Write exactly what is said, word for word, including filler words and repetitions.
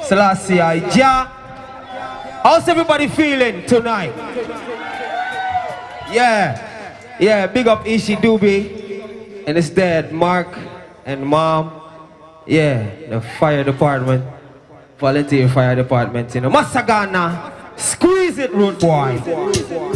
Selassie I Jah. How's everybody feeling tonight? Yeah. Yeah, big up Ishi Doobie and his dad, Mark, and mom. Yeah, the fire department. Volunteer fire department, you know. Masagana. Squeeze it, root boy.